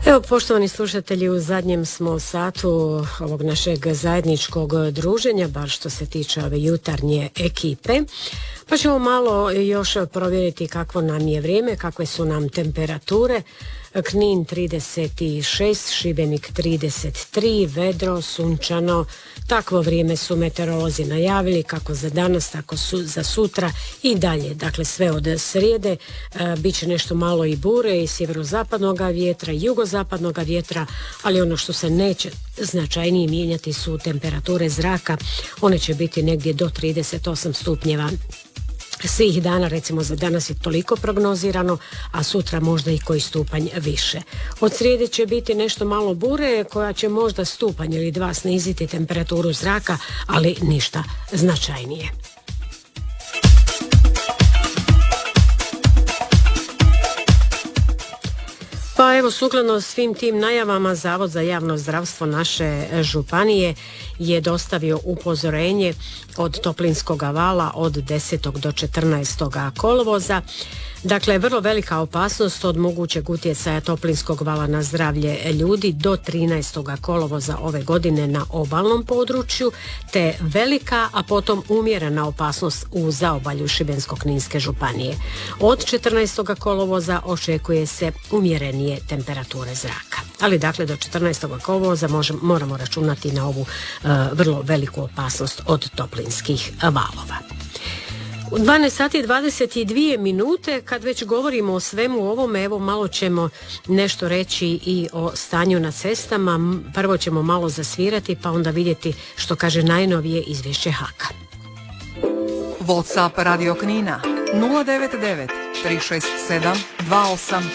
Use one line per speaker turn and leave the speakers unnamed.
Evo, poštovani slušatelji, u zadnjem smo satu ovog našeg zajedničkog druženja, bar što se tiče ove jutarnje ekipe, pa ćemo malo još provjeriti kakvo nam je vrijeme, kakve su nam temperature. Knin 36, Šibenik 33, vedro, sunčano. Takvo vrijeme su meteorolozi najavili, kako za danas, tako za sutra i dalje. Dakle, sve od srijede bit će nešto malo i bure i sjeverozapadnog vjetra, jugozapadnog vjetra, ali ono što se neće značajnije mijenjati su temperature zraka. One će biti negdje do 38 stupnjeva. Svih dana, recimo za danas je toliko prognozirano, a sutra možda i koji stupanj više. Od srijede će biti nešto malo bure koja će možda stupanj ili dva sniziti temperaturu zraka, ali ništa značajnije. Pa evo, sukladno svim tim najavama, Zavod za javno zdravstvo naše županije je dostavio upozorenje od toplinskog vala od 10. do 14. kolovoza. Dakle, vrlo velika opasnost od mogućeg utjecaja toplinskog vala na zdravlje ljudi do 13. kolovoza ove godine na obalnom području, te velika, a potom umjerena opasnost u zaobalju Šibensko-kninske županije. Od 14. kolovoza očekuje se umjerenije temperature zraka. Ali dakle, do 14. kolovoza moramo računati na ovu vrlo veliku opasnost od toplinskih valova. U 12 sati i 22 minute, kad već govorimo o svemu ovome, evo malo ćemo nešto reći i o stanju na cestama. Prvo ćemo malo zasvirati, pa onda vidjeti što kaže najnovije izvješće HAK-a.
WhatsApp Radio Knina 099 367 28